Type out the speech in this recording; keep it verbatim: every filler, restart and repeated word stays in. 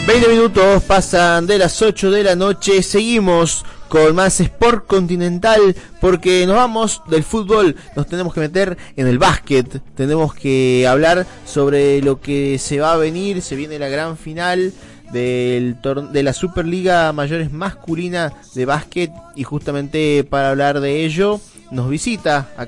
veinte minutos pasan de las ocho de la noche. Seguimos con más Sport Continental porque nos vamos del fútbol, nos tenemos que meter en el básquet. Tenemos que hablar sobre lo que se va a venir. Se viene la gran final del tor- de la Superliga Mayores masculina de básquet, y justamente para hablar de ello nos visita acá